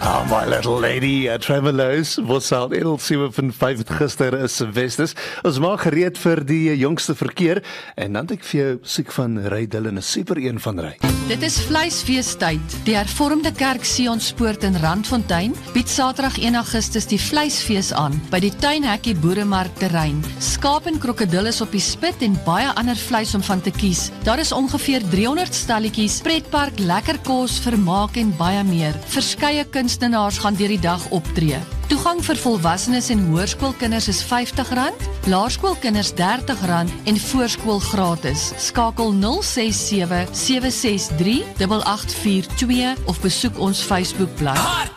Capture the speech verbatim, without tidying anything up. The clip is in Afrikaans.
Ah, my little lady, uh, Trevor Lowe's, was al L sewe van vyf het gister is Westes. Ons maak gereed vir die jongste verkeer en dan het ek vir jou soek van Ry Dillon, 'n super een van Ry. Dit is vleisfeestyd. Die hervormde kerk Sionspoort in Randfontein bied Saterdag een Augustus die vleisfees aan by die Tuinhekkie Boeremark terrein. Skaap en krokodil is op die spit en baie ander vleis om van te kies. Daar is ongeveer driehonderd stalletjies, pretpark, lekker kos, vermaak en baie meer. Verskeie kunstenaars gaan deur die dag optree. Toegang vir volwassenes en hoërskoolkinders is vyftig rand, laerskoolkinders dertig rand en voorskool gratis. Skakel nul ses sewe sewe ses drie agt agt vier twee of besoek ons Facebookblad.